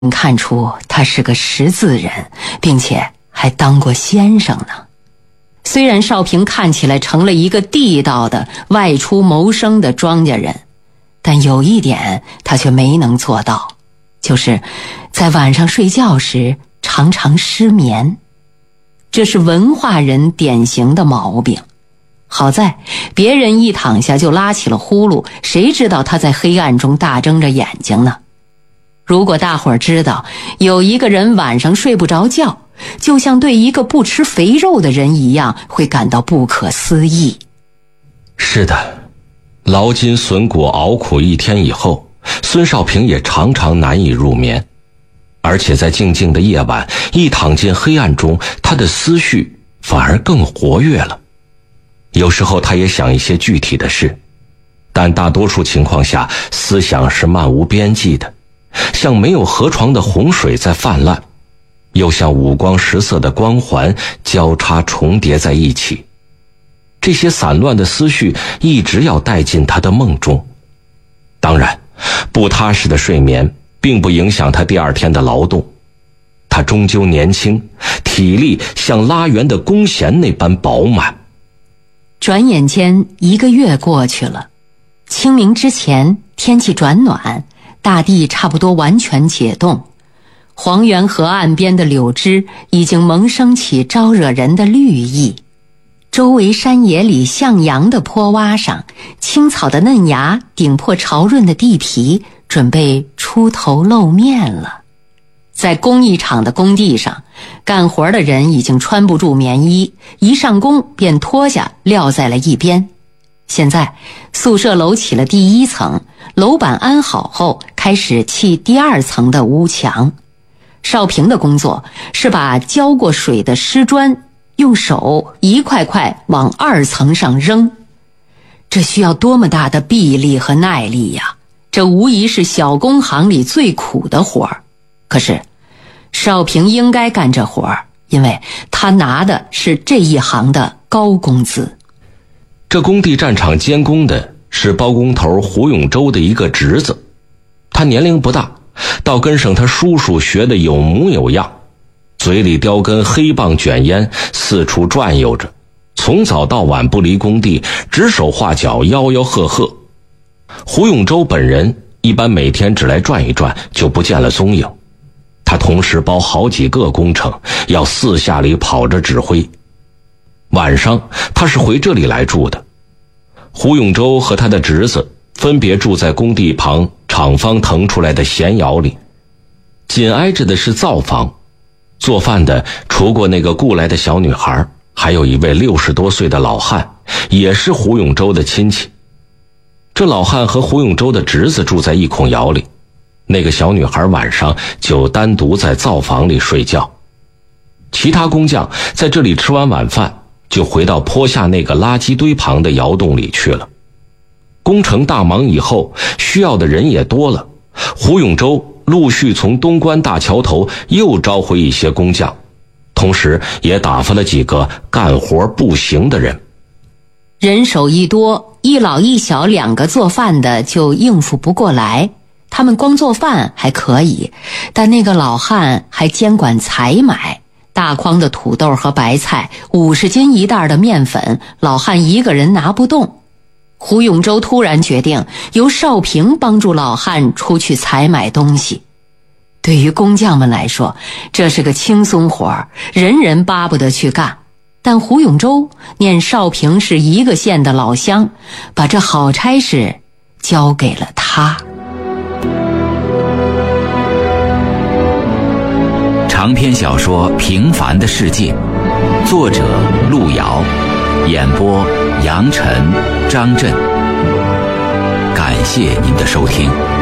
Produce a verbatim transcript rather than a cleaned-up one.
看出他是个识字人，并且还当过先生呢。虽然少平看起来成了一个地道的外出谋生的庄稼人，但有一点他却没能做到，就是在晚上睡觉时常常失眠。这是文化人典型的毛病。好在别人一躺下就拉起了呼噜，谁知道他在黑暗中大睁着眼睛呢？如果大伙儿知道有一个人晚上睡不着觉，就像对一个不吃肥肉的人一样，会感到不可思议。 是的，劳筋损骨熬苦一天以后，孙少平也常常难以入眠，而且在静静的夜晚，一躺进黑暗中，他的思绪反而更活跃了。有时候他也想一些具体的事，但大多数情况下，思想是漫无边际的，像没有河床的洪水在泛滥，又像五光十色的光环交叉重叠在一起。这些散乱的思绪一直要带进他的梦中。当然，不踏实的睡眠并不影响他第二天的劳动，他终究年轻，体力像拉圆的弓弦那般饱满。 转眼间一个月过去了，清明之前天气转暖，大地差不多完全解冻，黄源河岸边的柳枝已经萌生起招惹人的绿意，周围山野里向阳的坡洼上，青草的嫩芽顶破潮润的地皮，准备出头露面了。在工艺厂的工地上，干活的人已经穿不住棉衣，一上工便脱下撂在了一边。现在宿舍楼起了第一层，楼板安好后开始砌第二层的屋墙。少平的工作是把浇过水的湿砖用手一块块往二层上扔，这需要多么大的臂力和耐力呀！这无疑是小工行里最苦的活儿。可是少平应该干这活儿，因为他拿的是这一行的高工资。 这工地战场监工的是包工头胡永洲的一个侄子，他年龄不大，倒跟上他叔叔学的有模有样，嘴里叼根黑棒卷烟，四处转悠着，从早到晚不离工地，指手画脚，吆吆喝喝。胡永洲本人一般每天只来转一转，就不见了踪影。他同时包好几个工程，要四下里跑着指挥。晚上他是回这里来住的。胡永洲和他的侄子分别住在工地旁厂方腾出来的闲窑里，紧挨着的是灶房。做饭的除过那个雇来的小女孩，还有一位六十多岁的老汉，也是胡永洲的亲戚。这老汉和胡永洲的侄子住在一孔窑里，那个小女孩晚上就单独在灶房里睡觉。其他工匠在这里吃完晚饭，就回到坡下那个垃圾堆旁的窑洞里去了。工程大忙以后，需要的人也多了，胡永洲陆续从东关大桥头又招回一些工匠，同时也打发了几个干活不行的人。 人手一多，一老一小两个做饭的就应付不过来。他们光做饭还可以，但那个老汉还监管采买，大筐的土豆和白菜，五十斤一袋的面粉，老汉一个人拿不动。胡永洲突然决定由少平帮助老汉出去采买东西。对于工匠们来说，这是个轻松活，人人巴不得去干。但胡永洲念少平是一个县的老乡，把这好差事交给了他。 长篇小说《平凡的世界》，作者路遥，演播杨晨、张震。感谢您的收听。